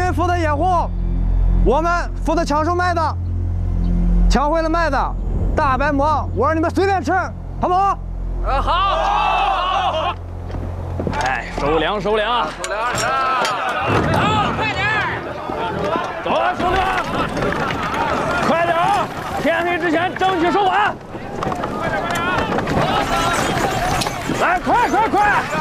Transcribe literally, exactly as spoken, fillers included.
人负责掩护，我们负责抢收麦子。抢回了麦子，大白馍我让你们随便吃，好不好？ 呃，好。好。 哎，收粮收粮， 收粮是。 好，快点！走啊，收粮！快点啊！天黑之前争取收完。快点，快点！来，快快快！